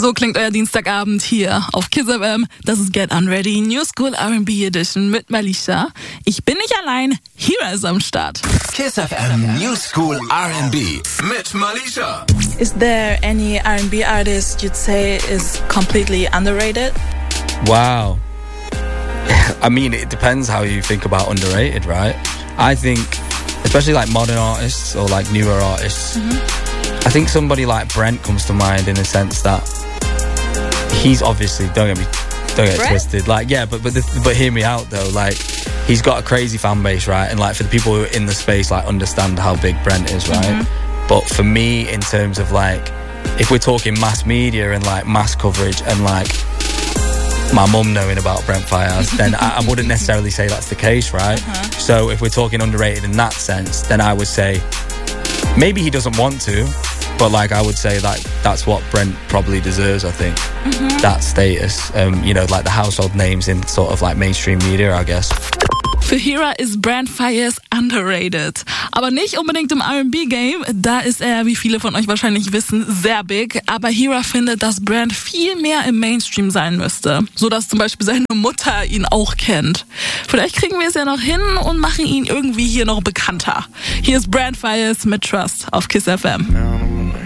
So klingt euer Dienstagabend hier auf Kiss FM. Das ist Get Unready, New School R&B Edition mit Malisha. Ich bin nicht allein, Hira ist am Start. Kiss FM New School R&B mit Malisha. Is there any R&B artist you'd say is completely underrated? Wow. I mean, it depends how you think about underrated, right? I think, especially like modern artists or like newer artists, I think somebody like Brent comes to mind in the sense that he's obviously, don't get twisted, like, yeah, but hear me out though, like, he's got a crazy fan base, right? And like, for the people who are in the space, like, understand how big Brent is, right? But for me, in terms of like, if we're talking mass media and like mass coverage and like my mum knowing about Brent Faiyaz, then I wouldn't necessarily say that's the case, right? So if we're talking underrated in that sense, then I would say maybe he doesn't want to, but like I would say like that's what Brent probably deserves, I think. That status, you know, like the household names in sort of like mainstream media, I guess. Für Hira ist Brent Faiyaz underrated. Aber nicht unbedingt im R&B-Game. Da ist er, wie viele von euch wahrscheinlich wissen, sehr big. Aber Hira findet, dass Brent viel mehr im Mainstream sein müsste. So dass zum Beispiel seine Mutter ihn auch kennt. Vielleicht kriegen wir es ja noch hin und machen ihn irgendwie hier noch bekannter. Hier ist Brent Faiyaz mit Trust auf Kiss FM.